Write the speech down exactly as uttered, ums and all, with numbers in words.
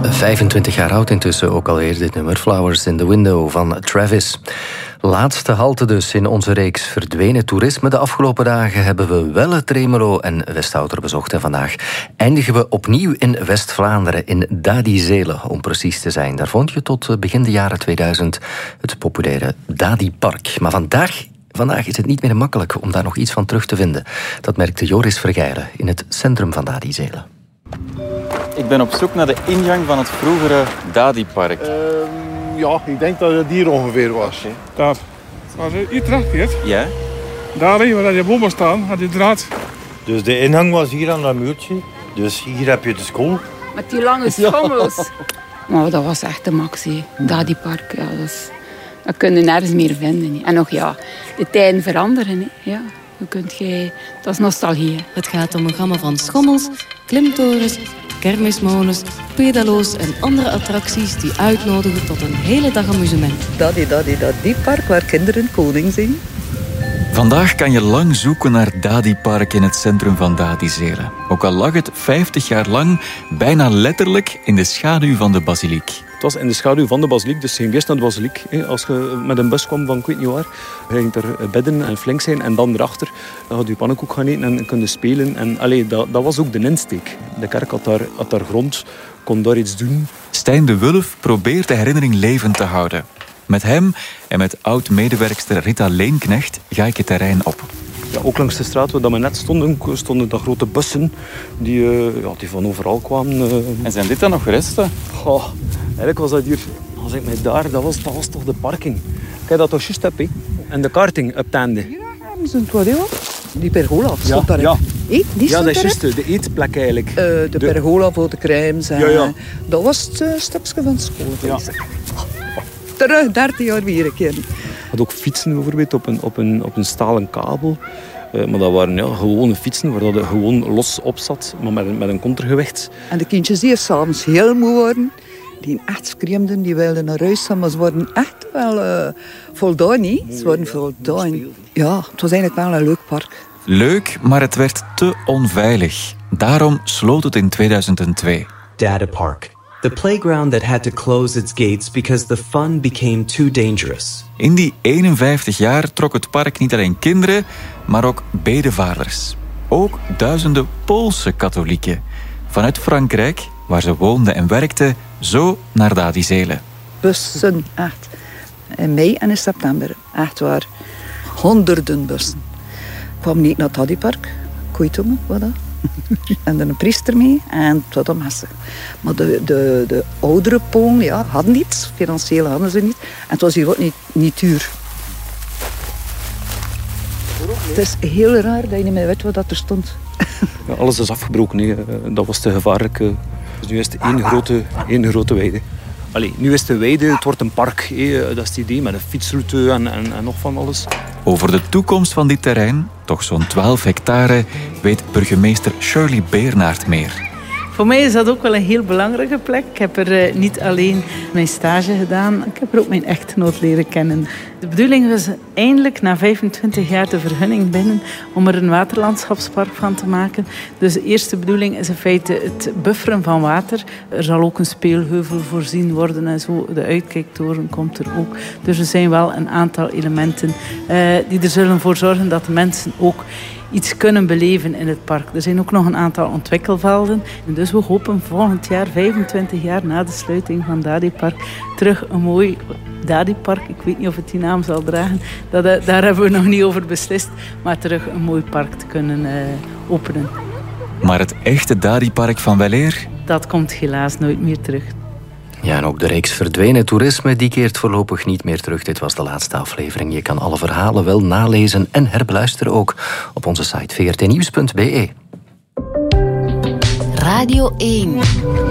vijfentwintig jaar oud intussen, ook alweer dit nummer Flowers in the Window van Travis. Laatste halte dus in onze reeks Verdwenen Toerisme. De afgelopen dagen hebben we Welle, Tremelo en Westhouten bezocht. En vandaag eindigen we opnieuw in West-Vlaanderen, in Dadi-Zele, om precies te zijn. Daar vond je tot begin de jaren tweeduizend het populaire Dadi-park. Maar vandaag... Vandaag is het niet meer makkelijk om daar nog iets van terug te vinden. Dat merkte Joris Vergeilen in het centrum van Dadi-Zele. Ik ben op zoek naar de ingang van het vroegere Dadi-park. Uh, ja, ik denk dat het hier ongeveer was. Hè. Daar. Als je hier terug gaat, ja? Daar waar je bomen staan, had je draad. Dus de ingang was hier aan dat muurtje. Dus hier heb je de school. Met die lange schommels. Maar dat was echt de max, hè. Dadi-park, ja, dat is... Dat kun je nergens meer vinden. He. En nog ja, de tijden veranderen. He. Ja, je kunt je, dat is nostalgie. He. Het gaat om een gamma van schommels, klimtorens, kermismolens, pedalo's en andere attracties die uitnodigen tot een hele dag amusement. Dadi, dadi, dadi park waar kinderen koning zijn. Vandaag kan je lang zoeken naar Dadi-park in het centrum van Dadi-Zele. Ook al lag het vijftig jaar lang bijna letterlijk in de schaduw van de basiliek. Het was in de schaduw van de basiliek, dus je ging eerst naar de basiliek. Als je met een bus kwam van ik weet niet waar, je ging er bidden en flink zijn. En dan erachter dan had je pannenkoek gaan eten en kunnen spelen. En allee, dat, dat was ook de insteek. De kerk had daar, had daar grond, kon daar iets doen. Stijn de Wulf probeert de herinnering levend te houden. Met hem en met oud-medewerkster Rita Leenknecht ga ik het terrein op. Ja, ook langs de straat waar we net stonden, stonden dat grote bussen die, uh, ja, die van overal kwamen. Uh. En zijn dit dan nog resten? Oh, eigenlijk was dat hier, als ik mij daar, dat was, dat was toch de parking. Kijk dat toch juist heb, hè? En de karting op het einde. Hier hebben ze een toilet. Die pergola stond ja, daar. Ja, Eet, die ja dat is juist de eetplek eigenlijk. Uh, de, de pergola voor de crèmes. En, ja, ja. Dat was het uh, stukje van school. Ja. Terug, dertig jaar weer een keer. had ook fietsen bijvoorbeeld op een, op een, op een stalen kabel. Uh, maar dat waren ja, gewone fietsen waar dat gewoon los op zat, maar met een, met een contragewicht. En de kindjes die s'avonds heel moe waren, die echt schreeuwden, die wilden naar huis gaan, maar ze worden echt wel uh, voldaan, niet? Ze worden voldaan. Ja, het was eigenlijk wel een leuk park. Leuk, maar het werd te onveilig. Daarom sloot het in tweeduizend twee. Dada Park. The playground that had to close its gates because the fun became too dangerous. In die eenenvijftig jaar trok het park niet alleen kinderen, maar ook bedevaarders. Ook duizenden Poolse katholieken. Vanuit Frankrijk, waar ze woonden en werkten, zo naar Dadi-Zele. Bussen, echt. In mei en in september, echt waar. Honderden bussen. Ik kwam niet naar het Dadi-park. Koeitongen, wat dat? En er een priester mee en tot de messen. Maar de, de, de oudere Polen ja, hadden niets. Financieel hadden ze niet. En het was hier ook niet, niet duur. Het is heel raar dat je niet meer weet wat er stond. Ja, alles is afgebroken. Hè. Dat was te gevaarlijk. Dus nu is het één grote, één grote weide. Allee, nu is de weide, het wordt een park. Hè. Dat is het idee, met een fietsroute en, en, en nog van alles. Over de toekomst van dit terrein, toch zo'n twaalf hectare, weet burgemeester Shirley Beernaert meer. Voor mij is dat ook wel een heel belangrijke plek. Ik heb er uh, niet alleen mijn stage gedaan, ik heb er ook mijn echtgenoot leren kennen. De bedoeling was eindelijk na vijfentwintig jaar de vergunning binnen om er een waterlandschapspark van te maken. Dus de eerste bedoeling is in feite het bufferen van water. Er zal ook een speelheuvel voorzien worden en zo. De uitkijktoren komt er ook. Dus er zijn wel een aantal elementen uh, die er zullen voor zorgen dat de mensen ook iets kunnen beleven in het park. Er zijn ook nog een aantal ontwikkelvelden. En dus we hopen volgend jaar, vijfentwintig jaar na de sluiting van Dadi Park, terug een mooi Dadi Park. Ik weet niet of het die naam zal dragen. Dat, daar hebben we nog niet over beslist. Maar terug een mooi park te kunnen uh, openen. Maar het echte Dadi Park van weleer? Dat komt helaas nooit meer terug. Ja, en ook de reeks Verdwenen Toerisme, die keert voorlopig niet meer terug. Dit was de laatste aflevering. Je kan alle verhalen wel nalezen en herbeluisteren ook op onze site v r t nieuws punt b e. Radio één.